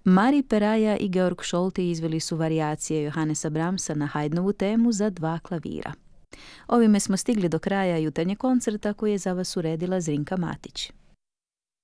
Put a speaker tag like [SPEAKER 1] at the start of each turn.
[SPEAKER 1] Mari Peraja i Georg Scholti izveli su varijacije Johannesa Brahmsa na Haydnovu temu za 2 klavira. Ovime smo stigli do kraja jutarnjeg koncerta koji je za vas uredila Zrinka Matić.